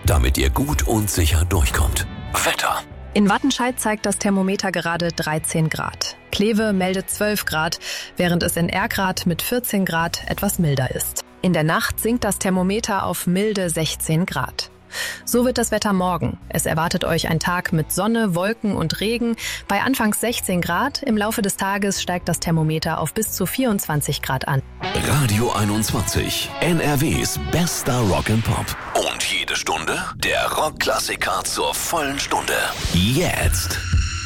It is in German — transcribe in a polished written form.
damit ihr gut und sicher durchkommt. Wetter. In Wattenscheid zeigt das Thermometer gerade 13 Grad. Kleve meldet 12 Grad, während es in Erkrath mit 14 Grad etwas milder ist. In der Nacht sinkt das Thermometer auf milde 16 Grad. So wird das Wetter morgen. Es erwartet euch ein Tag mit Sonne, Wolken und Regen. Bei anfangs 16 Grad, im Laufe des Tages steigt das Thermometer auf bis zu 24 Grad an. Radio 21, NRWs bester Rock and Pop. Und jede Stunde der Rockklassiker zur vollen Stunde. Jetzt.